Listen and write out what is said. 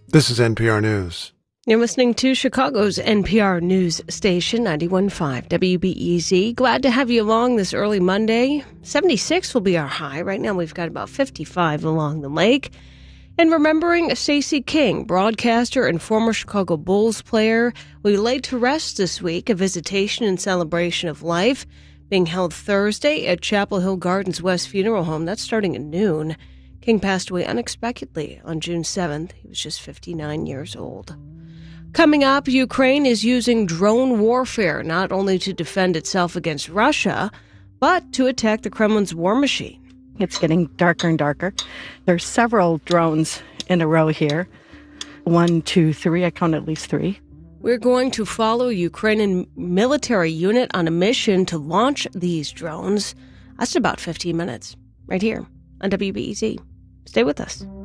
This is NPR News. You're listening to Chicago's NPR News Station, 91.5 WBEZ. Glad to have you along this early Monday. 76 will be our high. Right now we've got about 55 along the lake. And remembering Stacey King, broadcaster and former Chicago Bulls player, will be laid to rest this week, a visitation and celebration of life being held Thursday at Chapel Hill Gardens West Funeral Home. That's starting at noon. King passed away unexpectedly on June 7th. He was just 59 years old. Coming up, Ukraine is using drone warfare not only to defend itself against Russia, but to attack the Kremlin's war machine. It's getting darker and darker. There's several drones in a row here. 1, 2, 3. I count at least 3. We're going to follow a Ukrainian military unit on a mission to launch these drones. That's about 15 minutes, right here on WBEZ. Stay with us.